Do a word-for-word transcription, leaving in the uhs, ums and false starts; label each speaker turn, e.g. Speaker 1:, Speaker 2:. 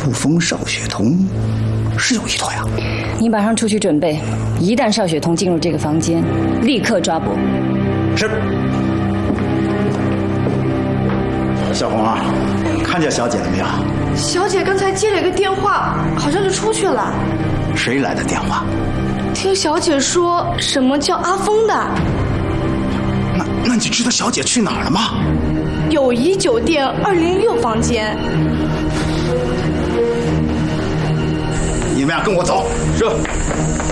Speaker 1: 陆丰、邵雪桐是有依托呀。
Speaker 2: 你马上出去准备，一旦邵雪桐进入这个房间，立刻抓捕。
Speaker 1: 是。小红啊，看见小姐了没有？
Speaker 3: 小姐刚才接了一个电话，好像就出去了。
Speaker 1: 谁来的电话？
Speaker 3: 听小姐说什么叫阿峰的。
Speaker 1: 那那你知道小姐去哪儿了吗？
Speaker 3: 友谊酒店二零六房间。
Speaker 1: 你们俩跟我走。是。